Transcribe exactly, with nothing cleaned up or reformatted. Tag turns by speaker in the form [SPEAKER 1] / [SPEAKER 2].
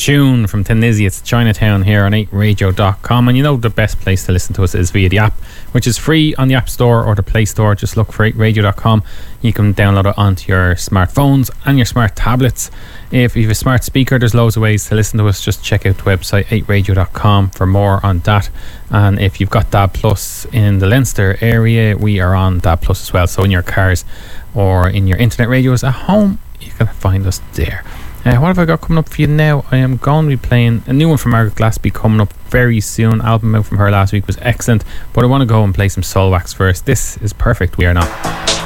[SPEAKER 1] tune from Tunisia. It's Chinatown here on eight radio dot com, and you know the best place to listen to us is via the app, which is free on the App Store or the Play Store. Just look for eight radio dot com. You can download it onto your smartphones and your smart tablets. If you have a smart speaker, there's loads of ways to listen to us. Just check out the website eight radio dot com for more on that. And if you've got D A B Plus in the Leinster area, we are on D A B Plus as well. So in your cars or in your internet radios at home, you can find us there. Uh, what have I got coming up for you now? I am going to be playing a new one from Margaret Glaspie coming up very soon. Album out from her last week was excellent, but I want to go and play some Soulwax first. This is Perfect We Are Not.